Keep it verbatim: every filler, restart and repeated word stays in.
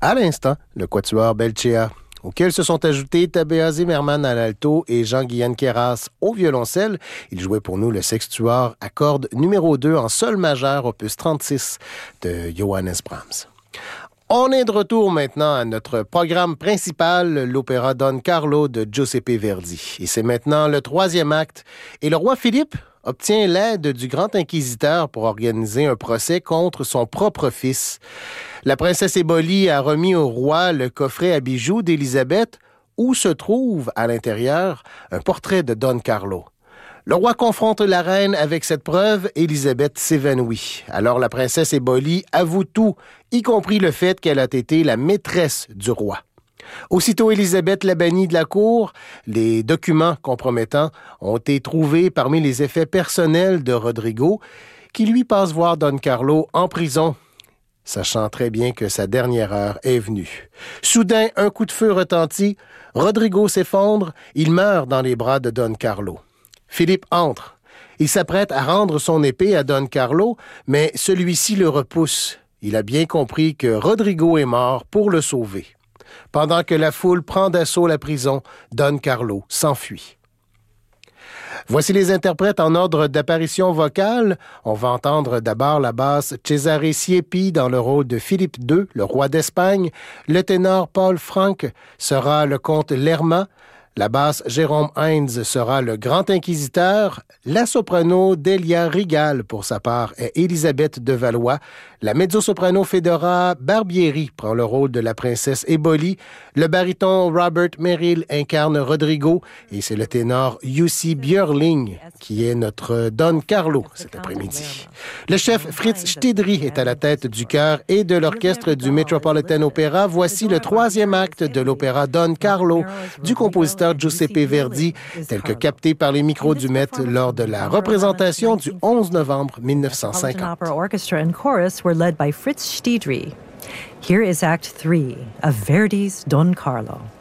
À l'instant, le quatuor Belcea, auquel se sont ajoutés Tabea Zimmermann à l'alto et Jean-Guyen Queyras au violoncelle. Il jouait pour nous le sextuor à cordes numéro deux en sol majeur, opus trente-six de Johannes Brahms. On est de retour maintenant à notre programme principal, l'opéra Don Carlo de Giuseppe Verdi. Et c'est maintenant le troisième acte. Et le roi Philippe obtient l'aide du grand inquisiteur pour organiser un procès contre son propre fils. La princesse Éboli a remis au roi le coffret à bijoux d'Élisabeth où se trouve, à l'intérieur, un portrait de Don Carlo. Le roi confronte la reine avec cette preuve, Élisabeth s'évanouit. Alors la princesse Éboli avoue tout, y compris le fait qu'elle a été la maîtresse du roi. Aussitôt Élisabeth la bannit de la cour, les documents compromettants ont été trouvés parmi les effets personnels de Rodrigo, qui lui passe voir Don Carlo en prison, sachant très bien que sa dernière heure est venue. Soudain, un coup de feu retentit, Rodrigo s'effondre, il meurt dans les bras de Don Carlo. Philippe entre. Il s'apprête à rendre son épée à Don Carlo, mais celui-ci le repousse. Il a bien compris que Rodrigo est mort pour le sauver. Pendant que la foule prend d'assaut la prison, Don Carlo s'enfuit. Voici les interprètes en ordre d'apparition vocale. On va entendre d'abord la basse Cesare Siepi dans le rôle de Philippe deux, le roi d'Espagne. Le ténor Paul Franck sera le comte Lerma. La basse Jérôme Heinz sera le grand inquisiteur. La soprano Delia Rigal, pour sa part, est Élisabeth de Valois. La mezzo-soprano Fedora Barbieri prend le rôle de la princesse Éboli. Le baryton Robert Merrill incarne Rodrigo. Et c'est le ténor Jussi Björling qui est notre Don Carlo cet après-midi. Le chef Fritz Stidri est à la tête du chœur et de l'orchestre du Metropolitan Opera. Voici le troisième acte de l'opéra Don Carlo du compositeur Giuseppe Verdi, tel que capté par les micros du Met lors de la représentation du onze novembre mille neuf cent cinquante. Led by Fritz Stidri. Here is Act three of Verdi's Don Carlo.